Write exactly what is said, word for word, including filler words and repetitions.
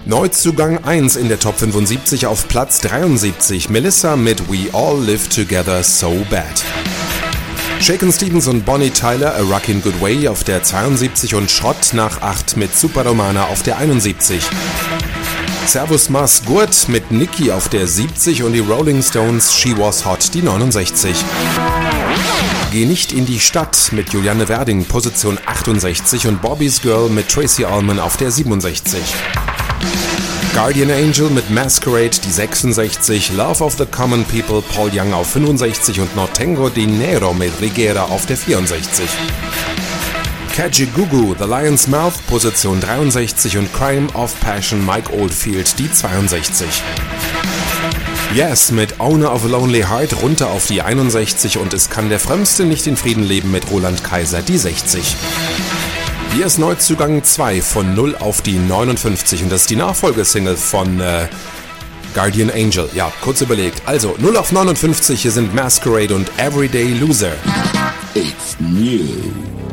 Neuzugang eins in der Top fünfundsiebzig auf Platz dreiundsiebzig. Melissa mit We All Live Together So Bad. Shakin' Stevens und Bonnie Tyler, A Rockin' Good Way auf der zweiundsiebzig und Schrott nach acht mit Super Romana auf der einundsiebzig. Servus Mas Gurt mit Nicki auf der siebzig und die Rolling Stones She Was Hot die neunundsechzig. Geh nicht in die Stadt mit Juliane Werding, Position achtundsechzig und Bobby's Girl mit Tracy Ullman auf der siebenundsechzig. Guardian Angel mit Masquerade die sechsundsechzig, Love of the Common People Paul Young auf fünfundsechzig und No Tengo Dinero mit Rigera auf der vierundsechzig. Kajagoogoo, The Lion's Mouth, Position dreiundsechzig und Crime of Passion Mike Oldfield die zweiundsechzig. Yes mit Owner of a Lonely Heart runter auf die einundsechzig und Es kann der Frömmste nicht in Frieden leben mit Roland Kaiser die sechzig. Hier ist Neuzugang zwei von null auf die neunundfünfzig und das ist die Nachfolgesingle von äh, Guardian Angel. Ja, kurz überlegt. Also null auf neunundfünfzig, hier sind Masquerade und Everyday Loser. It's new.